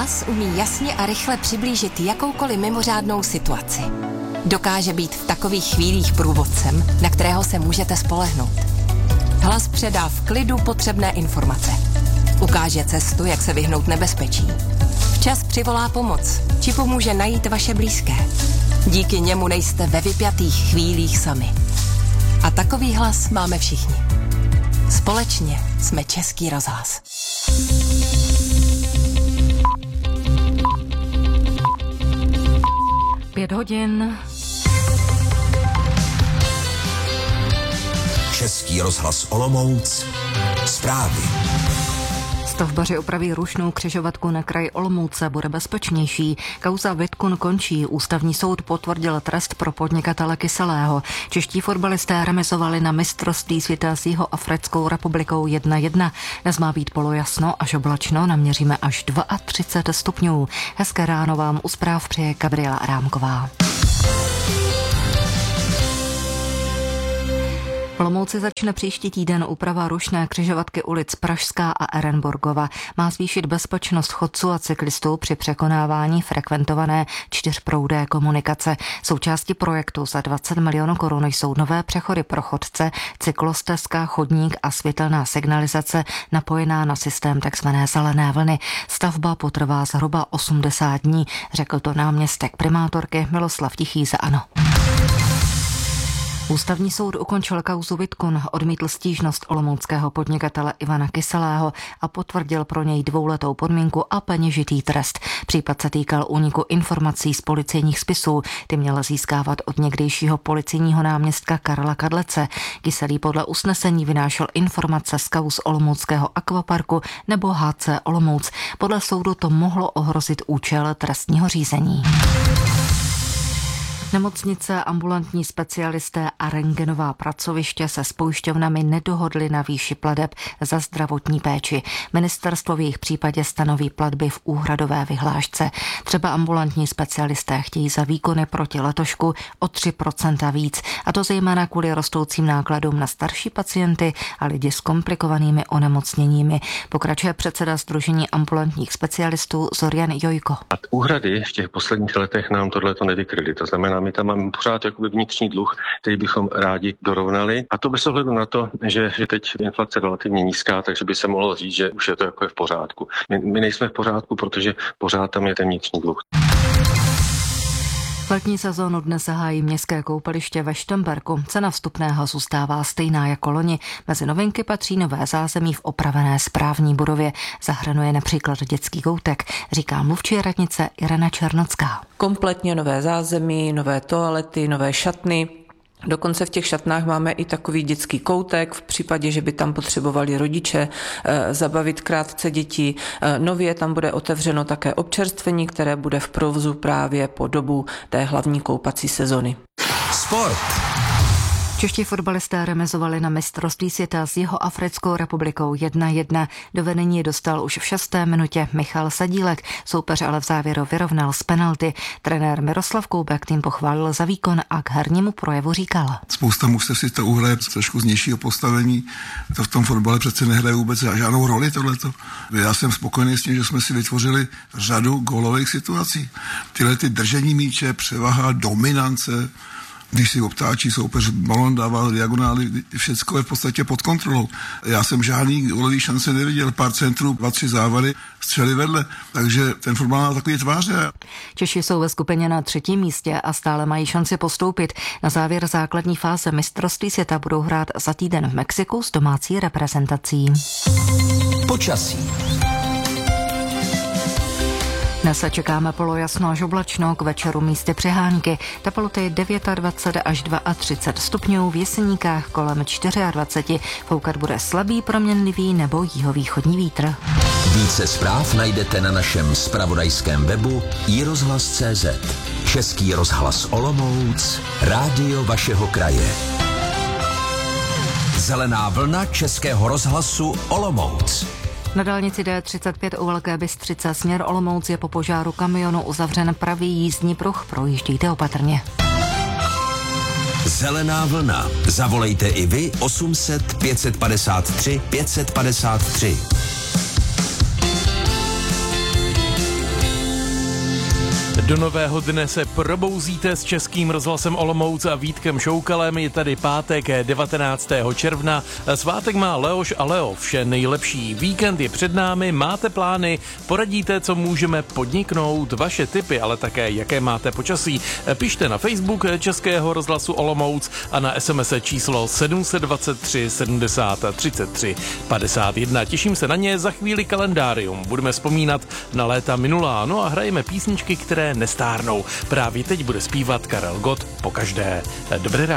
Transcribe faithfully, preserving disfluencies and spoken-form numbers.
Hlas umí jasně a rychle přiblížit jakoukoliv mimořádnou situaci. Dokáže být v takových chvílích průvodcem, na kterého se můžete spolehnout. Hlas předá v klidu potřebné informace. Ukáže cestu, jak se vyhnout nebezpečí. Včas přivolá pomoc, či pomůže najít vaše blízké. Díky němu nejste ve vypjatých chvílích sami. A takový hlas máme všichni. Společně jsme Český rozhlas. Pět hodin. Český rozhlas Olomouc. Zprávy. Stavbaři opraví rušnou křižovatku na kraji Olomouce, bude bezpečnější. Kauza Vidkun končí. Ústavní soud potvrdil trest pro podnikatele Kyselého. Čeští fotbalisté remizovali na mistrovství světa s Jihoafrickou republikou jedna jedna. Dnes má být polojasno až oblačno, naměříme až třicet dva stupňů. Hezké ráno vám u zpráv přeje Gabriela Arámková. V Olomouci začne příští týden úprava rušné křižovatky ulic Pražská a Ehrenburgova. Má zvýšit bezpečnost chodců a cyklistů při překonávání frekventované čtyřproudé komunikace. Součástí projektu za dvacet milionů korun jsou nové přechody pro chodce, cyklostezka, chodník a světelná signalizace napojená na systém tzv. Zelené vlny. Stavba potrvá zhruba osmdesát dní, řekl to náměstek primátorky Miloslav Tichý za ANO. Ústavní soud ukončil kauzu Vidkun, odmítl stížnost olomouckého podnikatele Ivana Kyselého a potvrdil pro něj dvouletou podmínku a peněžitý trest. Případ se týkal úniku informací z policejních spisů. Ty měl získávat od někdejšího policejního náměstka Karla Kadlece. Kyselý podle usnesení vynášel informace z kauz olomouckého akvaparku nebo H C Olomouc. Podle soudu to mohlo ohrozit účel trestního řízení. Nemocnice, ambulantní specialisté a rentgenová pracoviště se s pojišťovnami nedohodly na výši plateb za zdravotní péči. Ministerstvo v jejich případě stanoví platby v úhradové vyhlášce. Třeba ambulantní specialisté chtějí za výkony proti letošku o tři procenta víc, a to zejména kvůli rostoucím nákladům na starší pacienty a lidi s komplikovanými onemocněními. Pokračuje předseda Sdružení ambulantních specialistů Zorian Jojko. A úhrady v těch posledních letech nám tohleto nevykryly. To znamená, my tam máme pořád jakoby vnitřní dluh, který bychom rádi dorovnali. A to bez ohledu na to, že, že teď inflace relativně nízká, takže by se mohlo říct, že už je to jako je v pořádku. My, my nejsme v pořádku, protože pořád tam je ten vnitřní dluh. Letní sezónu dnes zahájí městské koupaliště ve Štomberku. Cena vstupného zůstává stejná jako loni. Mezi novinky patří nové zázemí v opravené správní budově. Zahrnuje například dětský koutek, říká mluvčí radnice Irena Černocká. Kompletně nové zázemí, nové toalety, nové šatny. Dokonce v těch šatnách máme i takový dětský koutek, v případě, že by tam potřebovali rodiče e, zabavit krátce děti. E, nově tam bude otevřeno také občerstvení, které bude v provozu právě po dobu té hlavní koupací sezony. Sport. Čeští fotbalisté remizovali na mistrovství světa s Jihoafrickou republikou jedna jedna. Do vedení dostal už v šesté minutě Michal Sadílek, soupeř ale v závěru vyrovnal z penalty. Trenér Miroslav Koubek tým pochválil za výkon a k hernímu projevu říkal: Spousta mužstev si to uhraje trošku z nižšího postavení, to v tom fotbale přece nehraje vůbec žádnou roli tohleto. Já jsem spokojený s tím, že jsme si vytvořili řadu gólových situací. Tyhle ty držení míče, převaha, dominance, když si obtáčí soupeř, balon dává diagonály, všecko je v podstatě pod kontrolou. Já jsem žádný gólový šance neviděl, pár centrů, dva, tři závady, střely vedle, takže ten fotbal má takový tváře. Češi jsou ve skupině na třetím místě a stále mají šanci postoupit. Na závěr základní fáze mistrovství světa budou hrát za týden v Mexiku s domácí reprezentací. Počasí. Dnes se čekáme polojasno až oblačno, k večeru místy přehánky. Teploty dvacet devět až třicet dva stupňů, v Jeseníkách kolem dvacet čtyři. Foukat bude slabý, proměnlivý nebo jihovýchodní vítr. Více zpráv najdete na našem zpravodajském webu i rozhlas tečka cé zet. Český rozhlas Olomouc, rádio vašeho kraje. Zelená vlna Českého rozhlasu Olomouc. Na dálnici D třicet pět u Velké Bystřice směr Olomouc je po požáru kamionu uzavřen pravý jízdní pruh, projíždějte opatrně. Zelená vlna. Zavolejte i vy osm set pět padesát tři pět padesát tři. Do nového dne se probouzíte s Českým rozhlasem Olomouc a Vítkem Šoukalem. Je tady pátek devatenáctého června. Svátek má Leoš a Leo. Vše nejlepší. Víkend je před námi, máte plány, poradíte, co můžeme podniknout, vaše tipy, ale také jaké máte počasí. Pište na Facebook Českého rozhlasu Olomouc a na es em es číslo sedm set dvacet tři sedmdesát třicet tři padesát jedna. Těším se na ně, za chvíli kalendárium. Budeme vzpomínat na léta minulá, no a hrajeme písničky, které nestárnou. Právě teď bude zpívat Karel Gott pokaždé. Dobré ráno.